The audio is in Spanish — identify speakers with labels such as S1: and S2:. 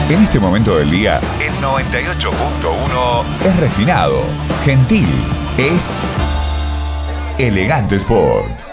S1: En este momento del día, el 98.1 es refinado, gentil, es Elegante Sport.